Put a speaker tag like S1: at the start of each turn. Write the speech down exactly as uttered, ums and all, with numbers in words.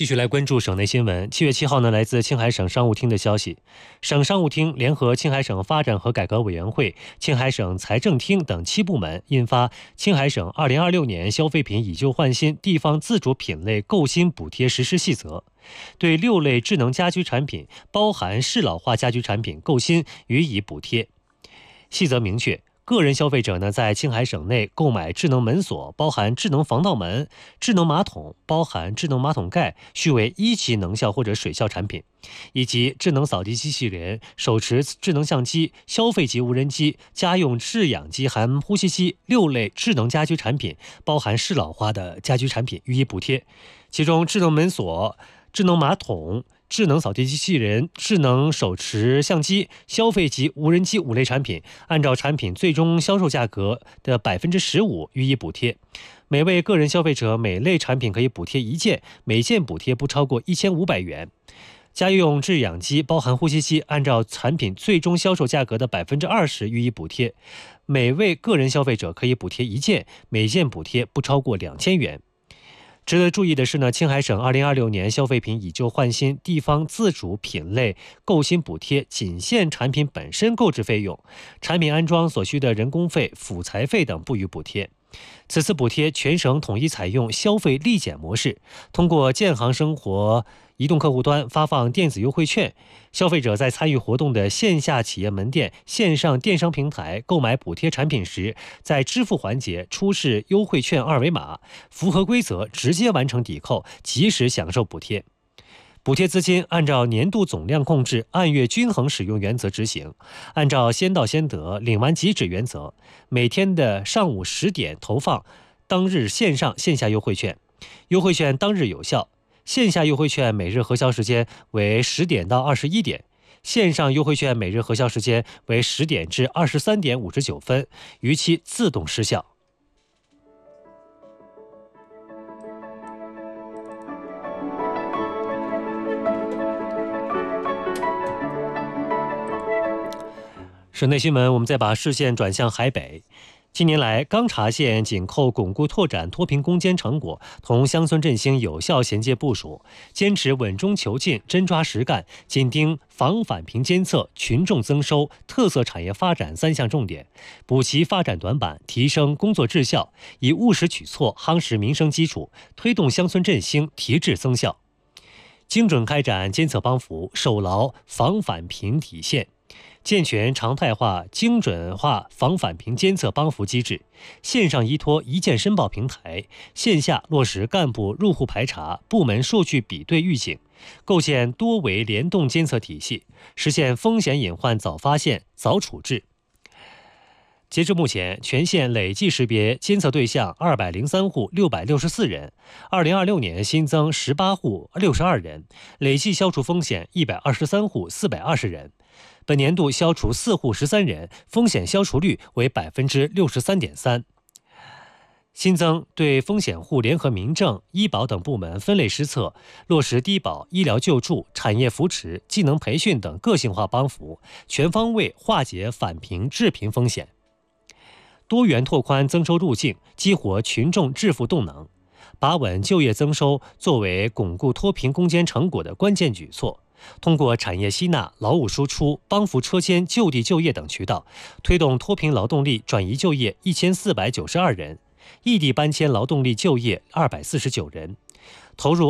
S1: 继续来关注省内新闻。七月七号呢，来自青海省商务厅的消息，省商务厅联合青海省发展和改革委员会、青海省财政厅等七部门印发《青海省二零二六年消费品以旧换新地方自主品类购新补贴实施细则》，对六类智能家居产品（包含适老化家居产品）购新予以补贴。细则明确，个人消费者呢，在青海省内购买智能门锁（包含智能防盗门）、智能马桶（包含智能马桶盖）须为一级能效或者水效产品，以及智能扫地机器人、手持智能相机、消费级无人机、家用制氧机含呼吸机六类智能家居产品（包含适老化的家居产品）予以补贴。其中，智能门锁、智能马桶、智能扫地机器人、智能手持相机、消费级无人机五类产品，按照产品最终销售价格的百分之十五予以补贴。每位个人消费者每类产品可以补贴一件，每件补贴不超过一千五百元。家用制氧机（包含呼吸机）按照产品最终销售价格的百分之二十予以补贴，每位个人消费者可以补贴一件，每件补贴不超过两千元。值得注意的是呢，青海省二零二六年消费品以旧换新地方自主品类购新补贴仅限产品本身购置费用，产品安装所需的人工费、辅材费等不予补贴。此次补贴全省统一采用消费立减模式，通过建行生活移动客户端发放电子优惠券，消费者在参与活动的线下企业门店、线上电商平台购买补贴产品时，在支付环节出示优惠券二维码，符合规则直接完成抵扣，及时享受补贴。补贴资金按照年度总量控制、按月均衡使用原则执行，按照先到先得、领完即止原则，每天的上午十点投放当日线上线下优惠券，优惠券当日有效。线下优惠券每日核销时间为十点到二十一点，线上优惠券每日核销时间为十点至二十三点五十九分，逾期自动失效。省内新闻，我们再把视线转向海北。近年来，钢察县紧扣巩固拓展脱贫攻坚成果，同乡村振兴有效衔接部署，坚持稳中求进、真抓实干，紧盯防返贫监测、群众增收、特色产业发展三项重点，补齐发展短板，提升工作质效，以务实举措夯实民生基础，推动乡村振兴提质增效，精准开展监测帮扶，守牢防返贫底线。健全常态化、精准化防返贫监测帮扶机制，线上依托一键申报平台，线下落实干部入户排查、部门数据比对预警，构建多维联动监测体系，实现风险隐患早发现、早处置。截至目前，全县累计识别监测对象二百零三户六百六十四人，二零二六年新增十八户六十二人，累计消除风险一百二十三户四百二十人。本年度消除四户十三人，风险消除率为百分之六十三点三。新增对风险户联合民政、医保等部门分类施策，落实低保、医疗救助、产业扶持、技能培训等个性化帮扶，全方位化解返贫致贫风险。多元拓宽增收路径，激活群众致富动能，把稳就业增收作为巩固脱贫攻坚成果的关键举措。通过产业吸纳、劳务输出、帮扶车迁、就地就业等渠道，推动脱贫劳动力转移就业一千四百九十二人，异地搬迁劳动力就业二百四十九人，投入